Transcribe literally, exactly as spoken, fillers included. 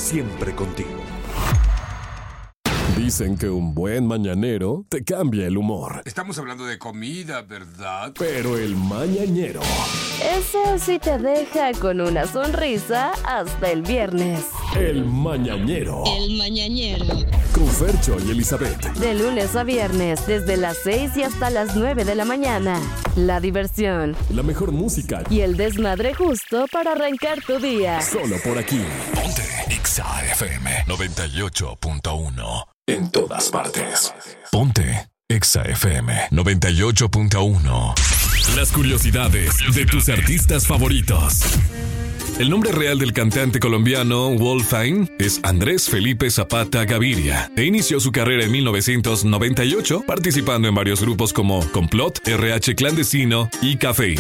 siempre contigo. Dicen que un buen mañanero te cambia el humor. Estamos hablando de comida, ¿verdad? Pero el mañanero... Eso sí te deja con una sonrisa hasta el viernes. El mañanero. El mañanero. Con Fercho y Elizabeth. De lunes a viernes, desde las seis y hasta las nueve de la mañana. La diversión. La mejor música. Y el desmadre justo para arrancar tu día. Solo por aquí. Ponte Exa F M noventa y ocho punto uno. En todas partes. Ponte Exa F M noventa y ocho punto uno. Las curiosidades de tus artistas favoritos. El nombre real del cantante colombiano Wolfine es Andrés Felipe Zapata Gaviria e inició su carrera en mil novecientos noventa y ocho participando en varios grupos como Complot, R H Clandestino y Cafeína.